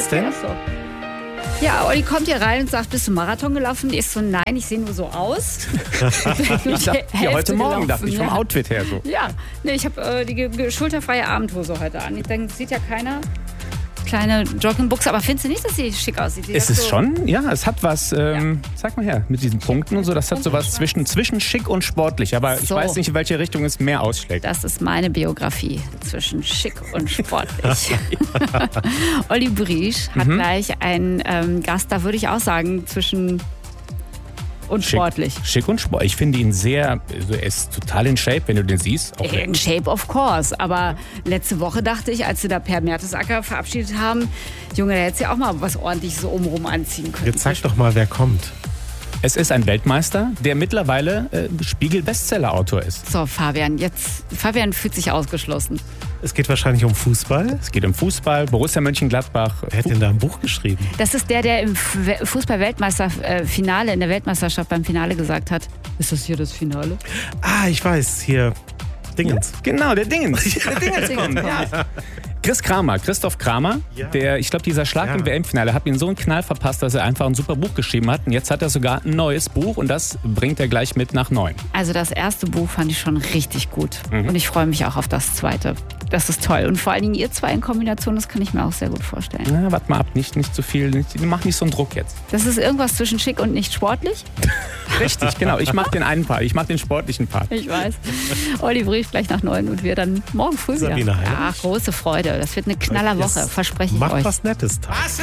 Was denn? Ja, Olli kommt hier rein und sagt, bist du Marathon gelaufen? Ich so, nein, ich sehe nur so aus. Heute Morgen dachte ich vom Outfit her so. Ja, nee, ich habe die schulterfreie Abendhose heute an. Ich denke, sieht ja keiner. Kleine Joggingbuchse, aber findest du nicht, dass sie schick aussieht? Ist es schon? Ja, es hat was, sag mal her, mit diesen Punkten und so, das hat sowas zwischen schick und sportlich, aber ich weiß nicht, in welche Richtung es mehr ausschlägt. Das ist meine Biografie, zwischen schick und sportlich. Olli Briesch hat gleich einen Gast, da würde ich auch sagen, zwischen und sportlich. Schick und sportlich. Ich finde ihn sehr, also er ist total in Shape, wenn du den siehst. Auch in Shape, of course. Aber letzte Woche dachte ich, als sie da Per Mertesacker verabschiedet haben, Junge, da hättest du ja auch mal was Ordentliches so obenrum anziehen können. Jetzt sag doch mal, wer kommt. Es ist ein Weltmeister, der mittlerweile Spiegel-Bestseller-Autor ist. So, Fabian fühlt sich ausgeschlossen. Es geht wahrscheinlich um Fußball. Es geht um Fußball, Borussia Mönchengladbach. Wer hat denn da ein Buch geschrieben? Das ist der im Fußball-Weltmeister-Finale, in der Weltmeisterschaft beim Finale gesagt hat. Ist das hier das Finale? Ah, ich weiß, hier Dingens. Ja, genau, der Dingens. Der Dingens kommt. Ja. Christoph Kramer, ich glaube, dieser Schlag im WM-Finale hat ihm so einen Knall verpasst, dass er einfach ein super Buch geschrieben hat. Und jetzt hat er sogar ein neues Buch und das bringt er gleich mit nach 9. Also das erste Buch fand ich schon richtig gut. Und ich freue mich auch auf das zweite. Das ist toll. Und vor allen Dingen ihr zwei in Kombination, das kann ich mir auch sehr gut vorstellen. Ja, warte mal ab, nicht zu viel, mach nicht so einen Druck jetzt. Das ist irgendwas zwischen schick und nicht sportlich? Richtig, genau. Ich mache den einen Part, ich mache den sportlichen Part. Ich weiß. Olli Briesch gleich nach 9 und wir dann morgen früh wieder. Sabine Heinrich. Ja, große Freude. Das wird eine Knallerwoche, verspreche ich euch. Macht was Nettes.